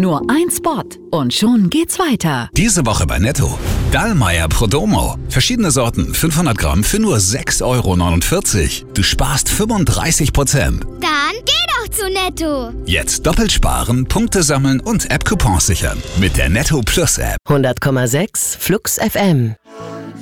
Nur ein Spot und schon geht's weiter. Diese Woche bei Netto. Dallmayr Prodomo. Verschiedene Sorten, 500 Gramm für nur 6,49 €. Du sparst 35%. Dann geh doch zu Netto. Jetzt doppelt sparen, Punkte sammeln und App-Coupons sichern. Mit der Netto Plus App. 100,6 Flux FM.